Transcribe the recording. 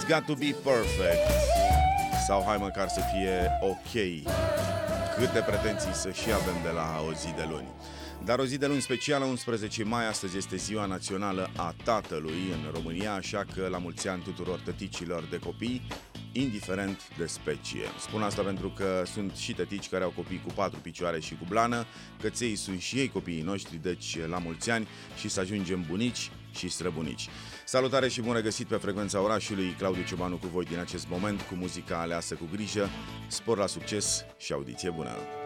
It's got to be perfect. Sau hai măcar să fie ok. Câte pretenții să și avem de la o zi de luni. Dar o zi de luni specială, 11 mai, astăzi este ziua națională a tatălui în România, așa că la mulți ani tuturor tăticilor de copii, indiferent de specie. Spun asta pentru că sunt și tătici care au copii cu 4 picioare și cu blană, căței sunt și ei copiii noștri, deci la mulți ani și să ajungem bunici și străbunici. Salutare și bun regăsit pe Frecvența Orașului, Claudiu Ciobanu cu voi din acest moment, cu muzica aleasă cu grijă, spor la succes și audiție bună!